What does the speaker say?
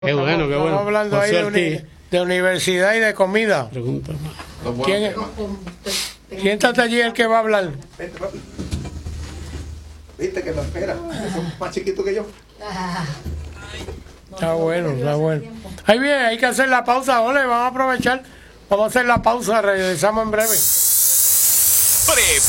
Qué bueno, qué bueno. Estamos hablando ahí de universidad y de comida. Pregunta más. ¿Quién está allí el que va a hablar? Viste que me espera, son más chiquitos que yo. Está bueno, está bueno. Ahí bien, hay que hacer la pausa, ole, vamos a aprovechar. Vamos a hacer la pausa, regresamos en breve.